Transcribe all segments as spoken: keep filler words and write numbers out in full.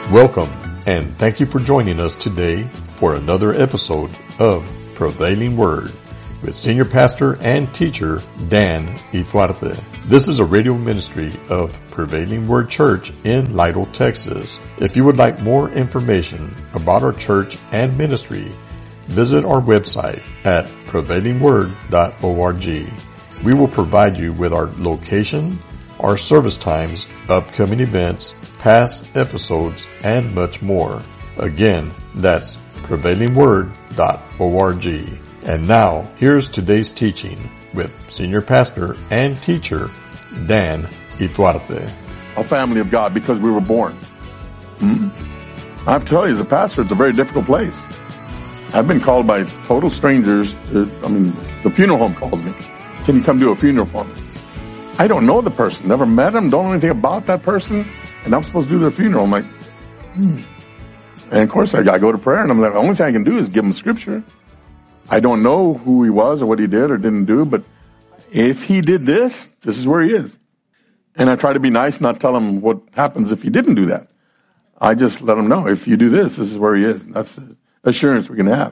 Welcome, and thank you for joining us today for another episode of Prevailing Word with Senior Pastor and Teacher Dan Ituarte. This is a radio ministry of Prevailing Word Church in Lytle, Texas. If you would like more information about our church and ministry, visit our website at prevailing word dot org. We will provide you with our location, our service times, upcoming events, past episodes, and much more. Again, that's prevailing word dot org. And now, here's today's teaching with Senior Pastor and Teacher Dan Ituarte. A family of God because we were born. Hmm? I have to tell you, as a pastor, it's a very difficult place. I've been called by total strangers to, I mean, the funeral home calls me. Can you come do a funeral for me? I don't know the person, never met him, don't know anything about that person, and I'm supposed to do their funeral. I'm like, hmm. And of course, I, I go to prayer, and I'm like, the only thing I can do is give him scripture. I don't know who he was or what he did or didn't do, but if he did this, this is where he is. And I try to be nice, not tell him what happens if he didn't do that. I just let him know, if you do this, this is where he is. That's the assurance we can have.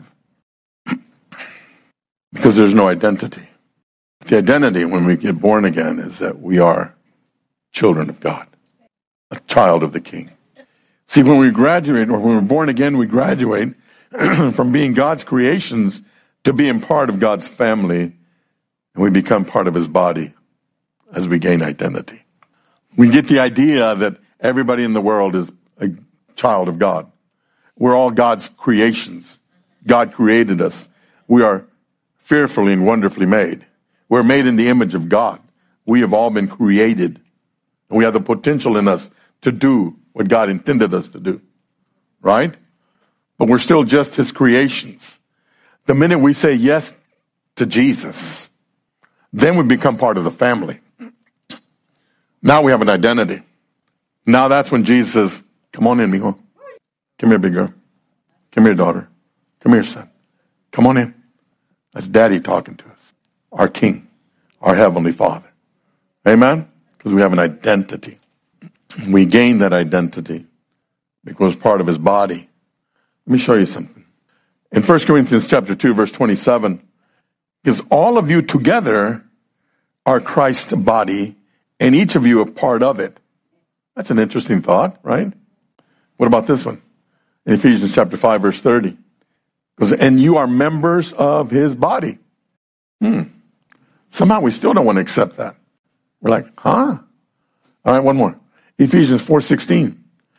Because there's no identity. The identity when we get born again is that we are children of God, a child of the King. See, when we graduate, or when we're born again, we graduate from being God's creations to being part of God's family, and we become part of his body as we gain identity. We get the idea that everybody in the world is a child of God. We're all God's creations. God created us. We are fearfully and wonderfully made. We're made in the image of God. We have all been created. And we have the potential in us to do what God intended us to do. Right? But we're still just his creations. The minute we say yes to Jesus, then we become part of the family. Now we have an identity. Now that's when Jesus says, come on in, mijo. Come here, big girl. Come here, daughter. Come here, son. Come on in. That's Daddy talking to us. Our King, our Heavenly Father. Amen? Because we have an identity. We gain that identity because part of his body. Let me show you something. In First Corinthians chapter two, verse twenty-seven, because all of you together are Christ's body, and each of you a part of it. That's an interesting thought, right? What about this one? In Ephesians chapter five, verse thirty. Because, and you are members of his body. Hmm. Somehow we still don't want to accept that. We're like, huh? All right, one more. Ephesians four sixteen.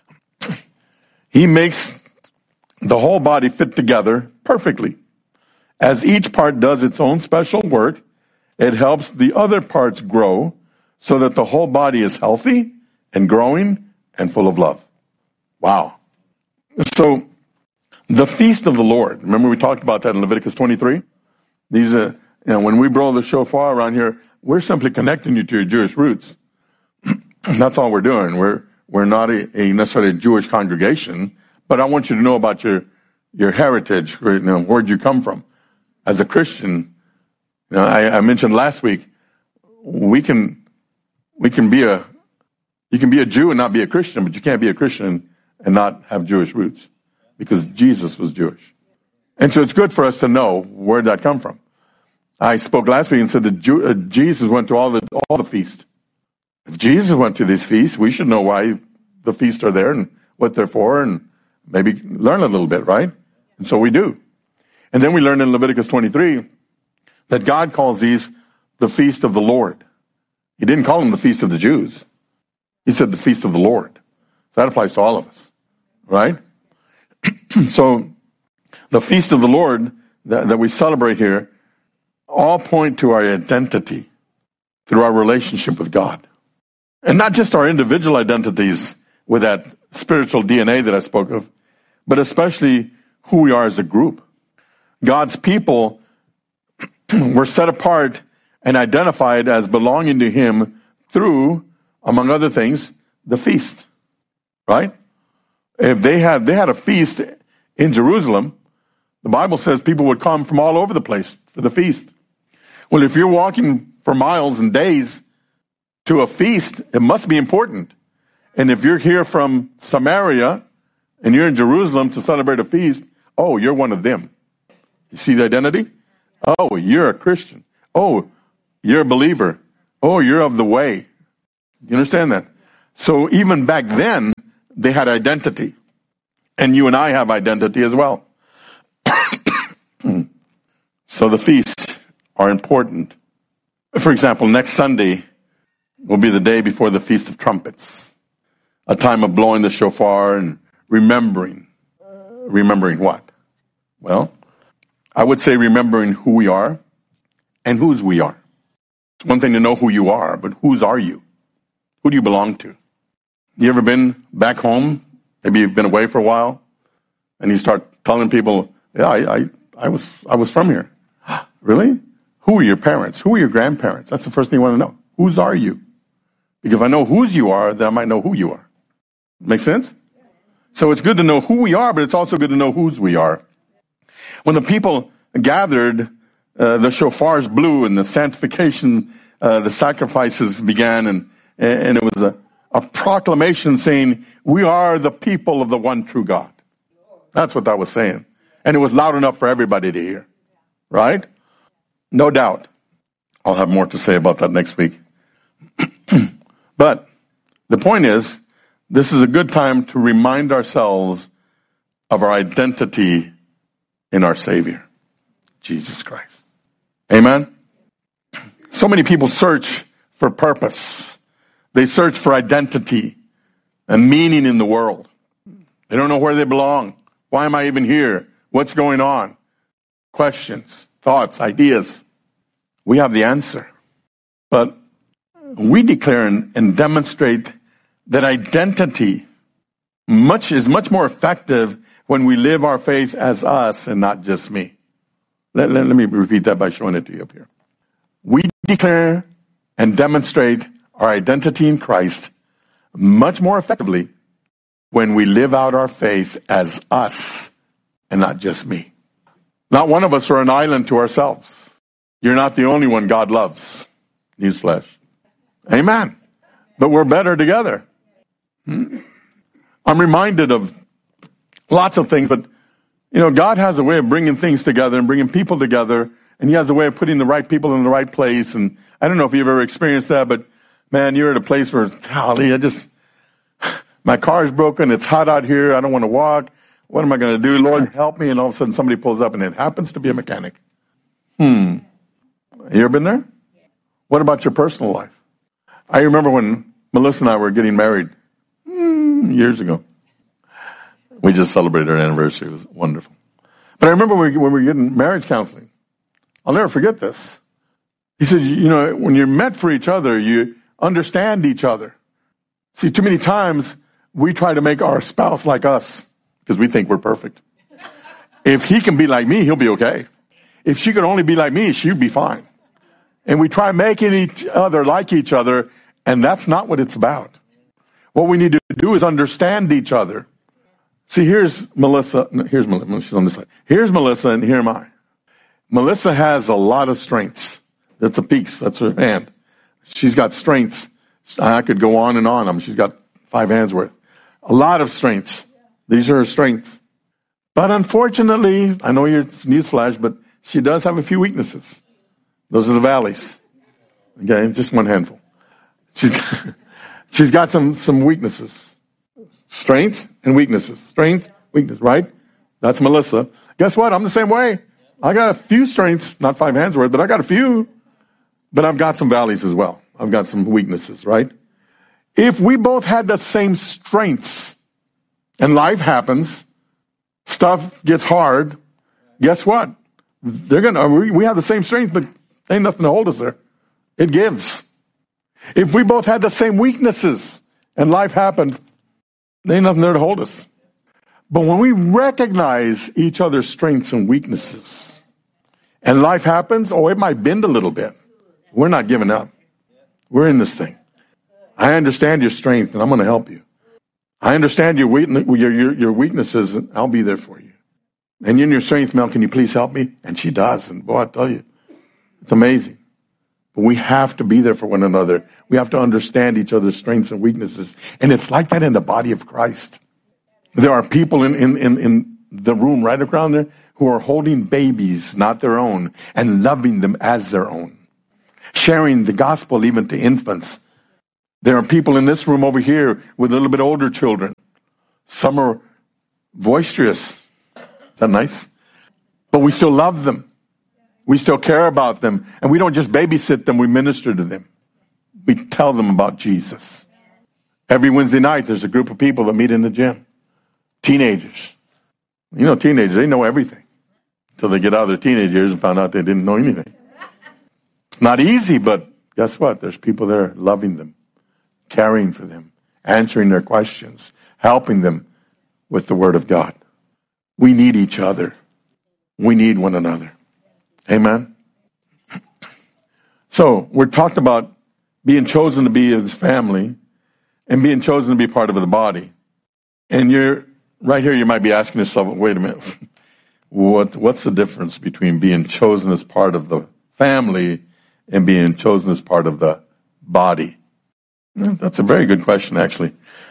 He makes the whole body fit together perfectly. As each part does its own special work, it helps the other parts grow so that the whole body is healthy and growing and full of love. Wow. So, the feast of the Lord. Remember we talked about that in Leviticus twenty-three? These are, you know, when we blow the shofar around here, we're simply connecting you to your Jewish roots. That's all we're doing. We're we're not a, a necessarily a Jewish congregation, but I want you to know about your your heritage. You know, where'd you come from? As a Christian, you know, I, I mentioned last week, we can we can be a you can be a Jew and not be a Christian, but you can't be a Christian and not have Jewish roots, because Jesus was Jewish. And so it's good for us to know where did that come from. I spoke last week and said that Jew, uh, Jesus went to all the all the feasts. If Jesus went to these feasts, we should know why the feasts are there and what they're for, and maybe learn a little bit, right? And so we do. And then we learned in Leviticus twenty-three that God calls these the feast of the Lord. He didn't call them the feast of the Jews. He said the feast of the Lord. That applies to all of us, right? So the feast of the Lord that, that we celebrate here all point to our identity through our relationship with God. And not just our individual identities with that spiritual D N A that I spoke of, but especially who we are as a group. God's people were set apart and identified as belonging to him through, among other things, the feast. Right? If they had they had a feast in Jerusalem, the Bible says people would come from all over the place for the feast. Well, if you're walking for miles and days to a feast, it must be important. And if you're here from Samaria and you're in Jerusalem to celebrate a feast, oh, you're one of them. You see the identity? Oh, you're a Christian. Oh, you're a believer. Oh, you're of the way. You understand that? So even back then, they had identity. And you and I have identity as well. So the feasts are important. For example, next Sunday will be the day before the Feast of Trumpets. A time of blowing the shofar and remembering. Remembering what? Well, I would say remembering who we are and whose we are. It's one thing to know who you are, but whose are you? Who do you belong to? You ever been back home? Maybe you've been away for a while, and you start telling people, yeah, I, I, I was I was from here. Really? Who are your parents? Who are your grandparents? That's the first thing you want to know. Whose are you? Because if I know whose you are, then I might know who you are. Make sense? So it's good to know who we are, but it's also good to know whose we are. When the people gathered, uh, the shofars blew and the sanctification, uh, the sacrifices began, and, and it was a, a proclamation saying, we are the people of the one true God. That's what that was saying. And it was loud enough for everybody to hear. Right? No doubt. I'll have more to say about that next week. But the point is, this is a good time to remind ourselves of our identity in our Savior, Jesus Christ. Amen? So many people search for purpose. They search for identity and meaning in the world. They don't know where they belong. Why am I even here? What's going on? Questions, thoughts, ideas. We have the answer. But we declare and, and demonstrate that identity much is much more effective when we live our faith as us and not just me. Let, let, let me repeat that by showing it to you up here. We declare and demonstrate our identity in Christ much more effectively when we live out our faith as us and not just me. Not one of us are an island to ourselves. You're not the only one God loves. Newsflash. Amen. But we're better together. Hmm? I'm reminded of lots of things, but you know, God has a way of bringing things together and bringing people together, and He has a way of putting the right people in the right place. And I don't know if you've ever experienced that, but man, you're at a place where, golly, I just, my car is broken. It's hot out here. I don't want to walk. What am I going to do? Lord, help me. And all of a sudden somebody pulls up and it happens to be a mechanic. Hmm. You ever been there? What about your personal life? I remember when Melissa and I were getting married hmm, years ago. We just celebrated our anniversary. It was wonderful. But I remember when we were getting marriage counseling. I'll never forget this. He said, you know, when you're meant for each other, you understand each other. See, too many times we try to make our spouse like us because we think we're perfect. If he can be like me, he'll be okay. If she could only be like me, she'd be fine. And we try making each other like each other, and that's not what it's about. What we need to do is understand each other. See, here's Melissa. No, here's Melissa. She's on this side. Here's Melissa, and here am I. Melissa has a lot of strengths. That's a piece. That's her hand. She's got strengths. I could go on and on. I mean, she's got five hands worth. A lot of strengths. These are her strengths. But unfortunately, I know you're newsflash, but she does have a few weaknesses. Those are the valleys. Okay, just one handful. She's she's got some some weaknesses. Strengths and weaknesses. Strength, weakness, right? That's Melissa. Guess what? I'm the same way. I got a few strengths, not five hands worth, but I got a few. But I've got some valleys as well. I've got some weaknesses, right? If we both had the same strengths and life happens, stuff gets hard, guess what? They're gonna, we have the same strength, but ain't nothing to hold us there. It gives. If we both had the same weaknesses and life happened, there ain't nothing there to hold us. But when we recognize each other's strengths and weaknesses and life happens, oh, it might bend a little bit. We're not giving up. We're in this thing. I understand your strength and I'm going to help you. I understand your, your, your, your weaknesses and I'll be there for you. And in your strength, Mel, can you please help me? And she does. And boy, I tell you, it's amazing. But we have to be there for one another. We have to understand each other's strengths and weaknesses. And it's like that in the body of Christ. There are people in, in, in, in the room right around there who are holding babies, not their own, and loving them as their own. Sharing the gospel even to infants. There are people in this room over here with a little bit older children. Some are boisterous. Is that nice? But we still love them. We still care about them. And we don't just babysit them, we minister to them. We tell them about Jesus. Every Wednesday night, there's a group of people that meet in the gym. Teenagers. You know, teenagers, they know everything. Until they get out of their teenage years and found out they didn't know anything. It's not easy, but guess what? There's people there loving them, caring for them, answering their questions, helping them with the Word of God. We need each other. We need one another. Amen? So, we're talked about being chosen to be His family and being chosen to be part of the body. And you're, right here you might be asking yourself, wait a minute, what, what's the difference between being chosen as part of the family and being chosen as part of the body? That's a very good question, actually.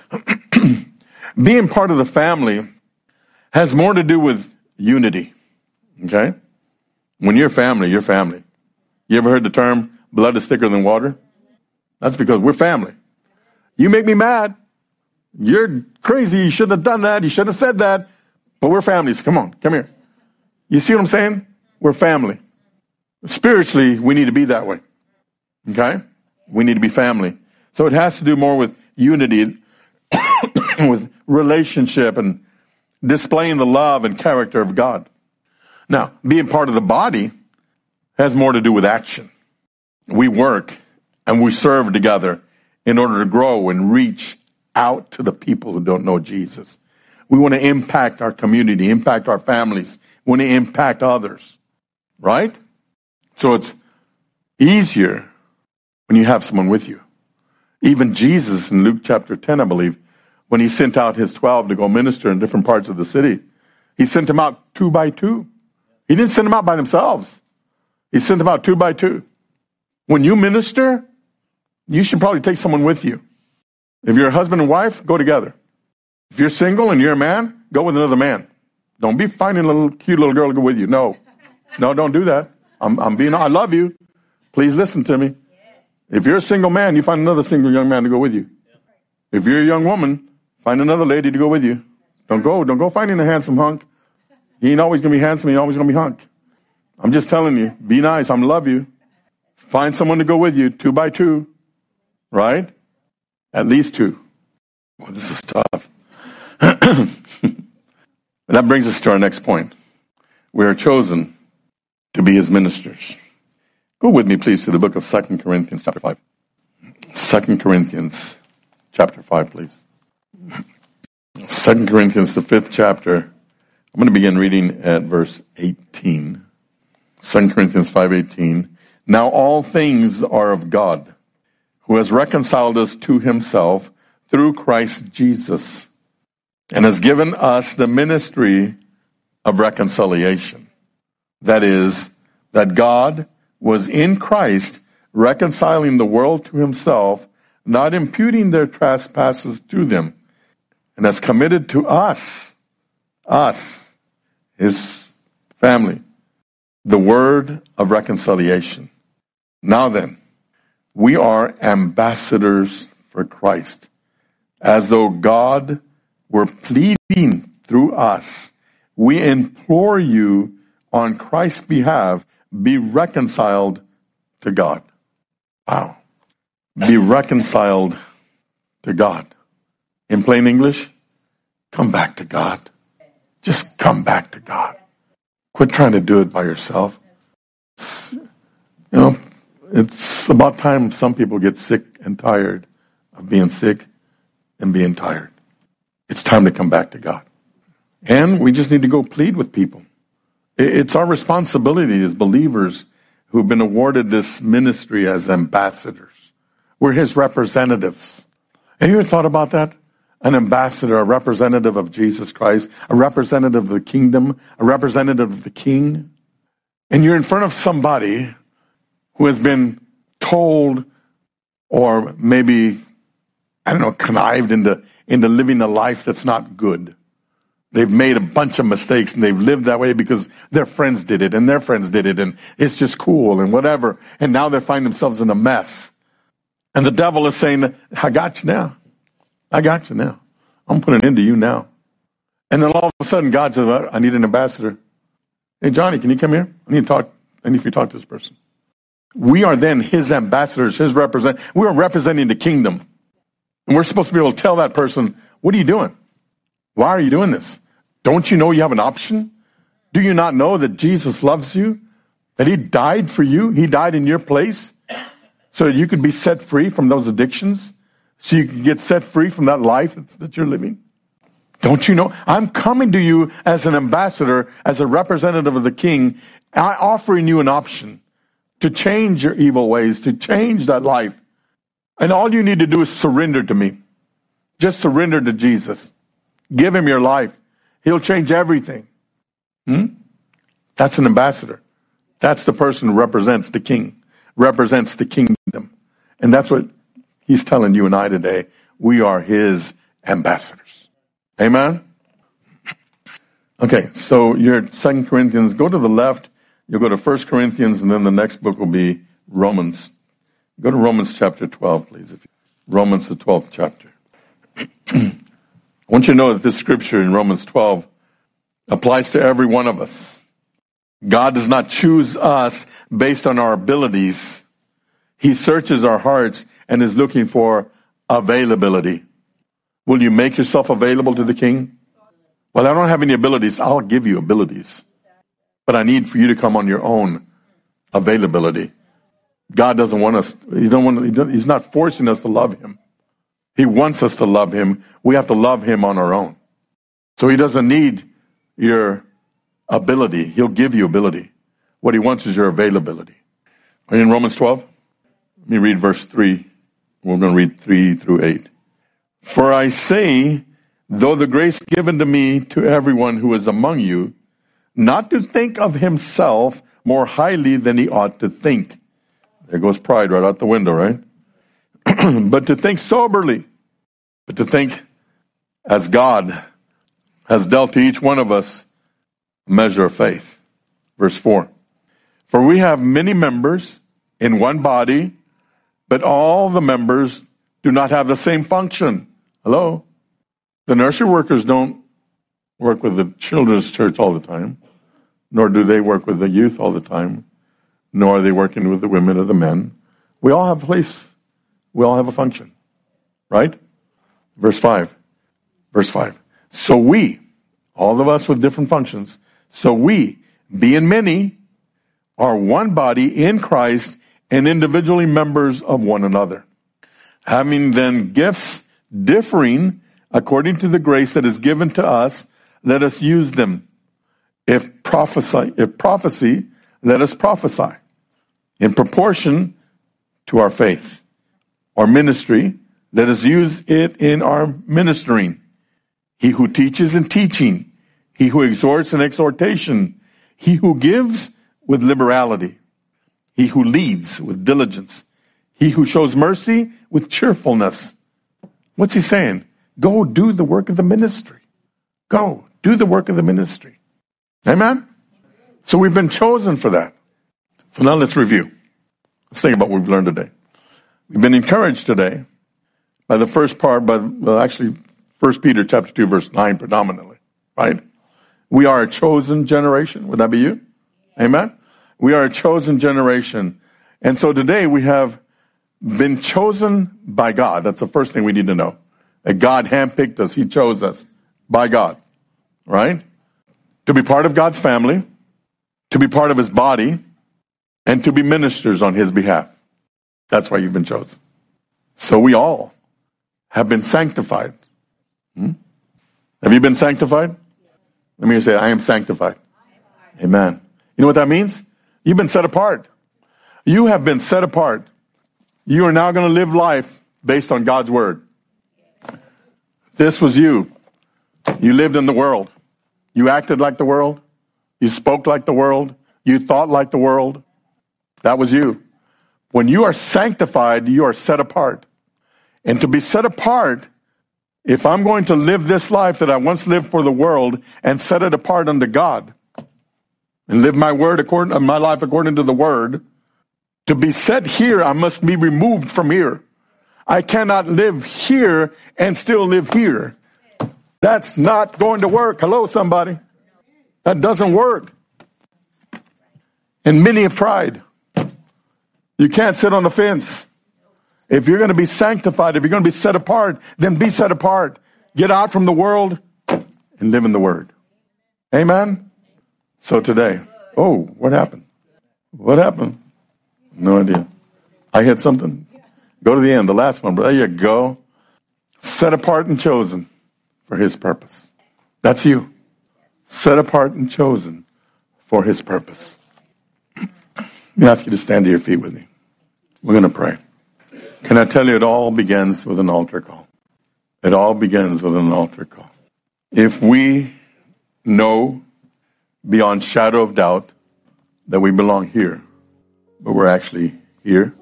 Being part of the family has more to do with unity. Okay? When you're family, you're family. You ever heard the term, blood is thicker than water? That's because we're family. You make me mad. You're crazy. You shouldn't have done that. You shouldn't have said that. But we're families. Come on, come here. You see what I'm saying? We're family. Spiritually, we need to be that way. Okay? We need to be family. So it has to do more with unity, with relationship and displaying the love and character of God. Now, being part of the body has more to do with action. We work and we serve together in order to grow and reach out to the people who don't know Jesus. We want to impact our community, impact our families. We want to impact others. Right? So it's easier when you have someone with you. Even Jesus in Luke chapter ten, I believe, when he sent out his twelve to go minister in different parts of the city, he sent them out two by two. He didn't send them out by themselves. He sent them out two by two. When you minister, you should probably take someone with you. If you're a husband and wife, go together. If you're single and you're a man, go with another man. Don't be finding a little cute little girl to go with you. No. No, don't do that. I'm, I'm being, I love you. Please listen to me. If you're a single man, you find another single young man to go with you. If you're a young woman, find another lady to go with you. Don't go, don't go finding a handsome hunk. He ain't always going to be handsome. He ain't always going to be hunk. I'm just telling you, be nice. I'm love you. Find someone to go with you, two by two. Right? At least two. Well, this is tough. That brings us to our next point. We are chosen to be his ministers. Go with me, please, to the book of Second Corinthians chapter five. Second Corinthians chapter five, please. Second Corinthians, the fifth chapter. I'm going to begin reading at verse eighteen. Second Corinthians five eighteen. Now all things are of God, who has reconciled us to himself through Christ Jesus, and has given us the ministry of reconciliation. That is, that God was in Christ reconciling the world to himself, not imputing their trespasses to them, and has committed to us, us, his family, the word of reconciliation. Now then, we are ambassadors for Christ, as though God were pleading through us. We implore you on Christ's behalf, be reconciled to God. Wow. Be reconciled to God. In plain English, come back to God. Just come back to God. Quit trying to do it by yourself. It's, you know, it's about time some people get sick and tired of being sick and being tired. It's time to come back to God. And we just need to go plead with people. It's our responsibility as believers who've been awarded this ministry as ambassadors. We're his representatives. Have you ever thought about that? An ambassador, a representative of Jesus Christ, a representative of the kingdom, a representative of the king. And you're in front of somebody who has been told or maybe, I don't know, connived into, into living a life that's not good. They've made a bunch of mistakes and they've lived that way because their friends did it and their friends did it and it's just cool and whatever. And now they find themselves in a mess. And the devil is saying, I got you now. I got you now. I'm putting an end to you now. And then all of a sudden God says, I need an ambassador. Hey, Johnny, can you come here? I need to talk. I need you to talk to this person. We are then his ambassadors, his represent. We are representing the kingdom. And we're supposed to be able to tell that person, what are you doing? Why are you doing this? Don't you know you have an option? Do you not know that Jesus loves you? That he died for you? He died in your place so you could be set free from those addictions? So you can get set free from that life that you're living? Don't you know? I'm coming to you as an ambassador, as a representative of the king, offering you an option to change your evil ways, to change that life. And all you need to do is surrender to me. Just surrender to Jesus. Give him your life. He'll change everything. Hmm? That's an ambassador. That's the person who represents the king, represents the kingdom. And that's what he's telling you and I today. We are his ambassadors. Amen? Okay, so you're at Second Corinthians. Go to the left. You'll go to First Corinthians, and then the next book will be Romans. Go to Romans chapter twelve, please. If you, Romans, the twelfth chapter. I want you to know that this scripture in Romans twelve applies to every one of us. God does not choose us based on our abilities. He searches our hearts and is looking for availability. Will you make yourself available to the king? Well, I don't have any abilities. I'll give you abilities. But I need for you to come on your own availability. God doesn't want us, he don't want, he don't, he's not forcing us to love him. He wants us to love him. We have to love him on our own. So he doesn't need your ability. He'll give you ability. What he wants is your availability. Are you in Romans twelve? Let me read verse three. We're going to read three through eight. For I say, though the grace given to me to everyone who is among you, not to think of himself more highly than he ought to think. There goes pride right out the window, right? But to think soberly, but to think as God has dealt to each one of us a measure of faith. Verse four. For we have many members in one body, but all the members do not have the same function. Hello? The nursery workers don't work with the children's church all the time, nor do they work with the youth all the time, nor are they working with the women or the men. We all have a place. We all have a function. Right? Verse five. Verse five. So we, all of us with different functions, so we, being many, are one body in Christ and individually members of one another. Having then gifts differing according to the grace that is given to us, let us use them. If prophecy, if prophecy, let us prophesy in proportion to our faith. Or ministry, let us use it in our ministering. He who teaches in teaching, he who exhorts in exhortation, he who gives with liberality, he who leads with diligence, he who shows mercy with cheerfulness. What's he saying? Go do the work of the ministry. Go do the work of the ministry. Amen? So we've been chosen for that. So now let's review. Let's think about what we've learned today. We've been encouraged today by the first part, by well, actually First Peter chapter two, verse nine predominantly, right? We are a chosen generation. Would that be you? Amen? We are a chosen generation. And so today we have been chosen by God. That's the first thing we need to know. That God handpicked us. He chose us by God, right? To be part of God's family, to be part of his body, and to be ministers on his behalf. That's why you've been chosen. So we all have been sanctified. Hmm? Have you been sanctified? Let me say, I am sanctified. Amen. You know what that means? You've been set apart. You have been set apart. You are now going to live life based on God's word. This was you. You lived in the world. You acted like the world. You spoke like the world. You thought like the world. That was you. When you are sanctified, you are set apart. And to be set apart If I'm going to live this life that I once lived for the world and set it apart unto God and live my word according, my life according to the word, to be set here, I must be removed from here. I cannot live here and still live here. That's not going to work. Hello, somebody. That doesn't work. And many have tried. You can't sit on the fence. If you're going to be sanctified, if you're going to be set apart, then be set apart. Get out from the world and live in the word. Amen? So today, oh, what happened? What happened? No idea. I hit something? Go to the end, the last one. There you go. Set apart and chosen for his purpose. That's you. Set apart and chosen for his purpose. Let me ask you to stand to your feet with me. We're going to pray. Can I tell you, it all begins with an altar call. It all begins with an altar call. If we know beyond shadow of doubt that we belong here, but we're actually here,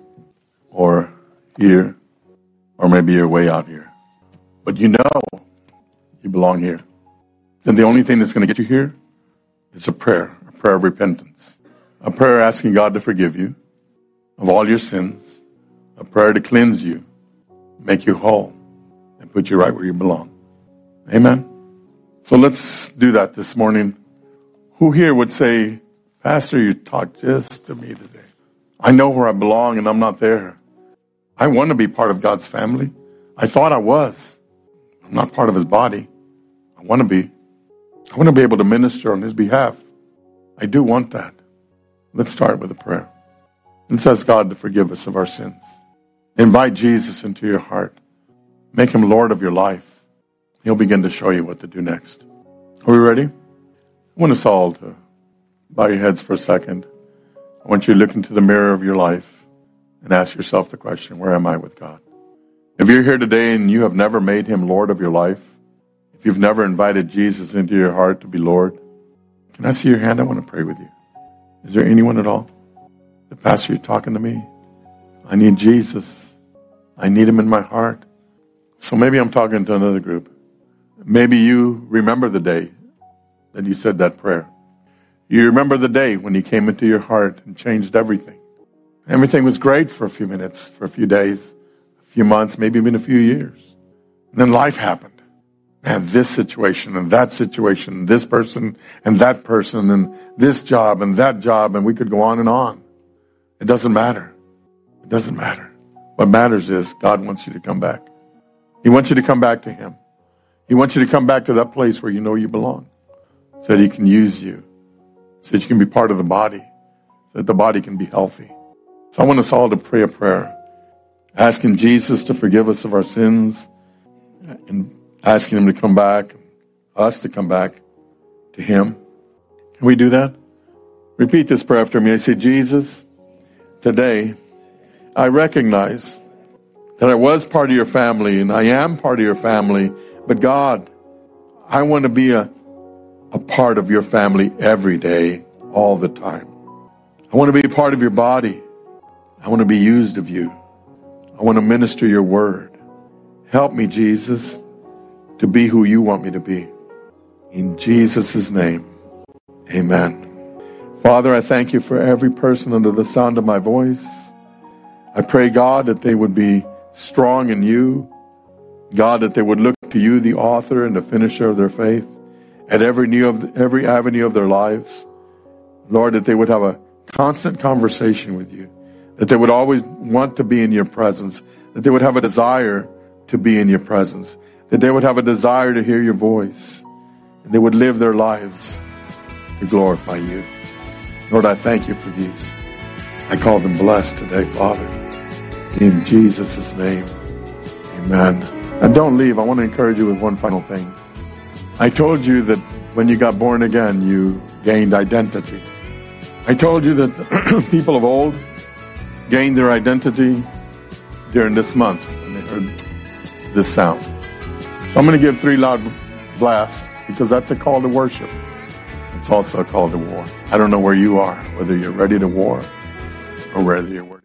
or here, or maybe you're way out here, but you know you belong here, then the only thing that's going to get you here is a prayer, a prayer of repentance, a prayer asking God to forgive you of all your sins, a prayer to cleanse you, make you whole, and put you right where you belong. Amen? So let's do that this morning. Who here would say, Pastor, you talked just to me today. I know where I belong and I'm not there. I want to be part of God's family. I thought I was. I'm not part of his body. I want to be. I want to be able to minister on his behalf. I do want that. Let's start with a prayer. Let's ask God to forgive us of our sins. Invite Jesus into your heart. Make him Lord of your life. He'll begin to show you what to do next. Are we ready? I want us all to bow your heads for a second. I want you to look into the mirror of your life and ask yourself the question, where am I with God? If you're here today and you have never made him Lord of your life, if you've never invited Jesus into your heart to be Lord, can I see your hand? I want to pray with you. Is there anyone at all? The pastor, you're talking to me. I need Jesus. I need him in my heart. So maybe I'm talking to another group. Maybe you remember the day that you said that prayer. You remember the day when he came into your heart and changed everything. Everything was great for a few minutes, for a few days, a few months, maybe even a few years. And then life happened. And this situation and that situation, this person and that person and this job and that job, and we could go on and on. It doesn't matter. It doesn't matter. What matters is God wants you to come back. He wants you to come back to him. He wants you to come back to that place where you know you belong, so that he can use you, so that you can be part of the body, so that the body can be healthy. So I want us all to pray a prayer, asking Jesus to forgive us of our sins, and asking him to come back, us to come back to him. Can we do that? Repeat this prayer after me. I say, Jesus, today I recognize that I was part of your family and I am part of your family, but God, I want to be a, a part of your family every day, all the time. I want to be a part of your body. I want to be used of you. I want to minister your word. Help me, Jesus, to be who you want me to be. In Jesus' name, amen. Father, I thank you for every person under the sound of my voice. I pray, God, that they would be strong in you. God, that they would look to you, the author and the finisher of their faith, at every new of every avenue of their lives. Lord, that they would have a constant conversation with you, that they would always want to be in your presence, that they would have a desire to be in your presence, that they would have a desire to hear your voice, and they would live their lives to glorify you. Lord, I thank you for these. I call them blessed today, Father. In Jesus' name, amen. And don't leave. I want to encourage you with one final thing. I told you that when you got born again, you gained identity. I told you that the people of old gained their identity during this month when they heard this sound. So I'm going to give three loud blasts because that's a call to worship. It's also a call to war. I don't know where you are, whether you're ready to war or whether you're worshiping.